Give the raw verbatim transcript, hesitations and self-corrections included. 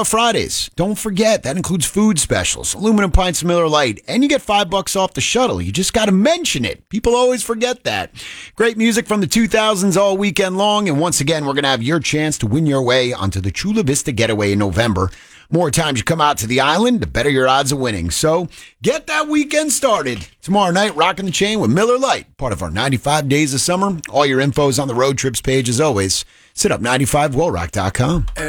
Fridays. Don't forget, that includes food specials, aluminum pints of Miller Lite, and you get five bucks off the shuttle. You just got to mention it. People always forget that. Great music from the two thousands all weekend long, and once again, we're going to have your chance to win your way onto the Chula Vista Getaway in November. More times you come out to the island, the better your odds of winning. So get that weekend started. Tomorrow night, Rocking the Chain with Miller Lite, part of our ninety-five Days of Summer. All your info's on the road trips page as always. Sit up ninety-five well rock dot com.